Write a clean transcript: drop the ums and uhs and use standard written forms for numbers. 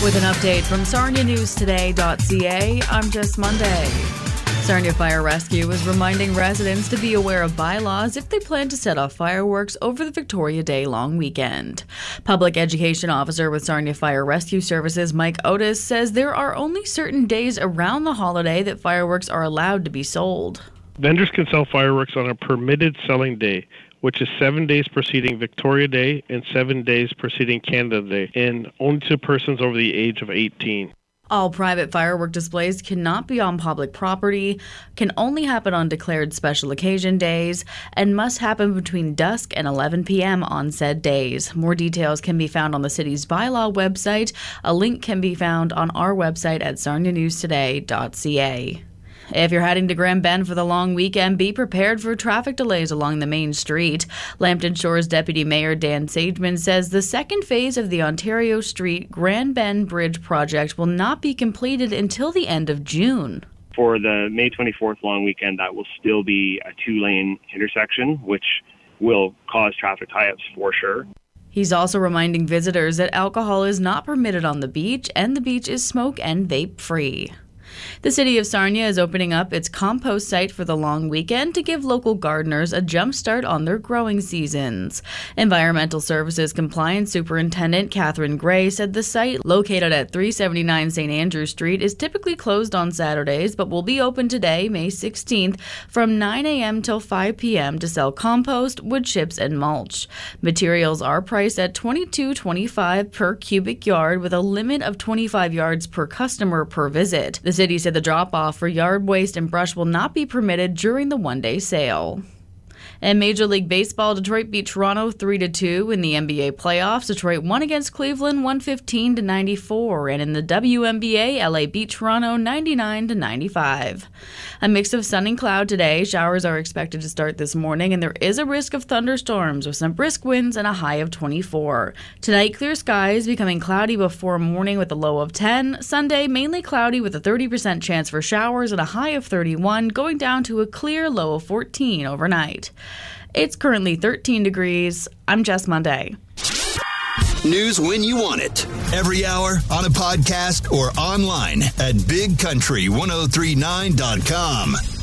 With an update from SarniaNewsToday.ca, I'm Jess Monday. Sarnia Fire Rescue is reminding residents to be aware of bylaws if they plan to set off fireworks over the Victoria Day long weekend. Public Education Officer with Sarnia Fire Rescue Services, Mike Otis, says there are only certain days around the holiday that fireworks are allowed to be sold. Vendors can sell fireworks on a permitted selling day, which is 7 days preceding Victoria Day and 7 days preceding Canada Day, and only to persons over the age of 18. All private firework displays cannot be on public property, can only happen on declared special occasion days, and must happen between dusk and 11 p.m. on said days. More details can be found on the city's bylaw website. A link can be found on our website at sarnianewstoday.ca. If you're heading to Grand Bend for the long weekend, be prepared for traffic delays along the main street. Lambton Shores Deputy Mayor Dan Sageman says the second phase of the Ontario Street Grand Bend Bridge project will not be completed until the end of June. For the May 24th long weekend, that will still be a two-lane intersection, which will cause traffic tie-ups for sure. He's also reminding visitors that alcohol is not permitted on the beach, and the beach is smoke and vape free. The city of Sarnia is opening up its compost site for the long weekend to give local gardeners a jump start on their growing seasons. Environmental Services Compliance Superintendent Catherine Gray said the site, located at 379 St. Andrew Street, is typically closed on Saturdays but will be open today, May 16th, from 9 a.m. till 5 p.m. to sell compost, wood chips, and mulch. Materials are priced at $22.25 per cubic yard with a limit of 25 yards per customer per visit. The city said the drop-off for yard waste and brush will not be permitted during the one-day sale. In Major League Baseball, Detroit beat Toronto 3-2 in the NBA playoffs. Detroit won against Cleveland 115-94, and in the WNBA, LA beat Toronto 99-95. A mix of sun and cloud today. Showers are expected to start this morning, and there is a risk of thunderstorms with some brisk winds and a high of 24. Tonight, clear skies, becoming cloudy before morning with a low of 10. Sunday, mainly cloudy with a 30% chance for showers and a high of 31, going down to a clear low of 14 overnight. It's currently 13 degrees. I'm Jess Monday. News when you want it. Every hour, on a podcast, or online at bigcountry1039.com.